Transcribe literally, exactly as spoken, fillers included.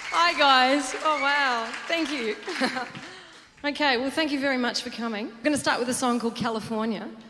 Hi, guys. Oh, wow. Thank you. Okay, well, thank you very much for coming. I'm going to start with a song called California.